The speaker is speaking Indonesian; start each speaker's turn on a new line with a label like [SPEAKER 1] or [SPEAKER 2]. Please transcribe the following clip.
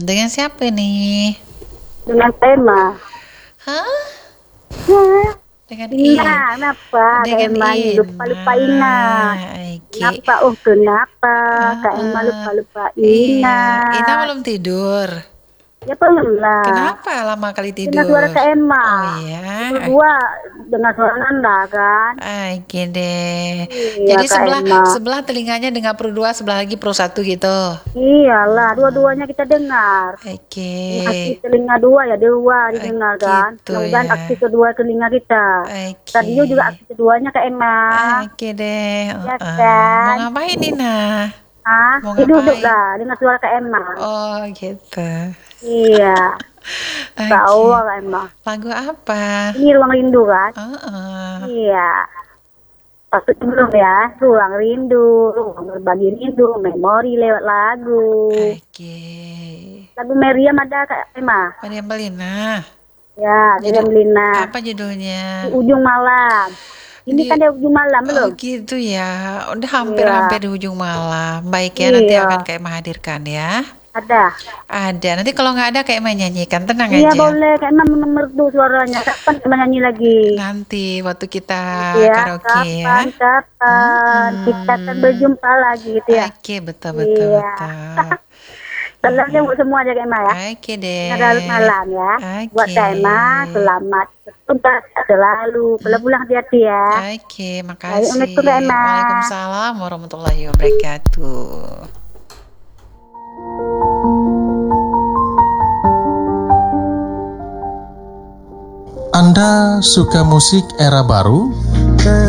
[SPEAKER 1] Dengan siapa nih?
[SPEAKER 2] Dengan tema.
[SPEAKER 1] Hah?
[SPEAKER 2] Ya,
[SPEAKER 1] Dengan
[SPEAKER 2] Ina, kenapa Kak
[SPEAKER 1] dengan
[SPEAKER 2] Emma ini lupa-lupa ingat?
[SPEAKER 1] Oke.
[SPEAKER 2] Kenapa? Oh, kenapa Kak Emma
[SPEAKER 1] Heeh.
[SPEAKER 2] lupa-lupa
[SPEAKER 1] Iya, Ina
[SPEAKER 2] ingat?
[SPEAKER 1] belum tidur.
[SPEAKER 2] Ya belum lah.
[SPEAKER 1] Kenapa lama kali
[SPEAKER 2] Dengar suara
[SPEAKER 1] tidur?
[SPEAKER 2] Kak Emma.
[SPEAKER 1] Oh
[SPEAKER 2] Kita
[SPEAKER 1] ya,
[SPEAKER 2] berdua dengar suara Nanda kan?
[SPEAKER 1] oke deh.
[SPEAKER 2] Iya
[SPEAKER 1] Jadi
[SPEAKER 2] Kak
[SPEAKER 1] sebelah
[SPEAKER 2] Emma.
[SPEAKER 1] sebelah telinganya dengar pro 2, sebelah lagi pro 1 gitu.
[SPEAKER 2] Iyalah, dua-duanya kita dengar.
[SPEAKER 1] Oke.
[SPEAKER 2] Aksi telinga dua ya, dua didengar kan?
[SPEAKER 1] Gitu
[SPEAKER 2] Mudah-mudahan aksi
[SPEAKER 1] ya.
[SPEAKER 2] kedua telinga kita.
[SPEAKER 1] Oke.
[SPEAKER 2] Radio juga aksi keduanya Kak Emma.
[SPEAKER 1] Oke deh.
[SPEAKER 2] Ya
[SPEAKER 1] Mau
[SPEAKER 2] kan?
[SPEAKER 1] ngapain Nina?
[SPEAKER 2] Ah,
[SPEAKER 1] Mau
[SPEAKER 2] duduk
[SPEAKER 1] ngapain?
[SPEAKER 2] lah dengar suara Kak Emma.
[SPEAKER 1] Oh gitu.
[SPEAKER 2] Iya, tahu
[SPEAKER 1] Oke.
[SPEAKER 2] Kak Emma.
[SPEAKER 1] Lagu apa?
[SPEAKER 2] Ini ruang rindu kan?
[SPEAKER 1] Heeh.
[SPEAKER 2] Iya. Pasti belum ya, ruang rindu, ruang berbagi rindu, memori lewat lagu.
[SPEAKER 1] Oke.
[SPEAKER 2] Lagu Meriam ada Kak Emma.
[SPEAKER 1] Meriam Bellina.
[SPEAKER 2] Ya,
[SPEAKER 1] Judul
[SPEAKER 2] Meriam Lina.
[SPEAKER 1] apa
[SPEAKER 2] Di
[SPEAKER 1] judulnya?
[SPEAKER 2] ujung malam. Ini
[SPEAKER 1] Di
[SPEAKER 2] kan di ujung malam
[SPEAKER 1] Oh
[SPEAKER 2] belum?
[SPEAKER 1] gitu ya. Udah
[SPEAKER 2] Iya,
[SPEAKER 1] hampir-hampir di ujung malam. Baik ya, nanti akan
[SPEAKER 2] iya,
[SPEAKER 1] kayak menghadirkan ya.
[SPEAKER 2] ada.
[SPEAKER 1] Ada. Nanti kalau nggak ada kayak menyanyikan, tenang
[SPEAKER 2] Iya
[SPEAKER 1] aja.
[SPEAKER 2] boleh, Kak Emma merdu suaranya. Kapan kita nyanyi lagi?
[SPEAKER 1] Nanti waktu kita
[SPEAKER 2] Gitu ya,
[SPEAKER 1] karaoke ya.
[SPEAKER 2] kapan kita akan
[SPEAKER 1] Mm-mm.
[SPEAKER 2] berjumpa lagi gitu ya.
[SPEAKER 1] Oke, betul betul
[SPEAKER 2] Iya.
[SPEAKER 1] betul.
[SPEAKER 2] Salam buat semua aja Kak Emma ya.
[SPEAKER 1] Oke
[SPEAKER 2] Ingat larut
[SPEAKER 1] deh.
[SPEAKER 2] malam ya. Buat
[SPEAKER 1] Oke.
[SPEAKER 2] Kak Emma, selamat berjumpa selalu. Pulang-pulang hati-hati ya.
[SPEAKER 1] Oke,
[SPEAKER 2] Assalamualaikum Kak
[SPEAKER 1] makasih.
[SPEAKER 2] Emma.
[SPEAKER 1] Waalaikumsalam warahmatullahi wabarakatuh.
[SPEAKER 3] Anda suka musik era baru?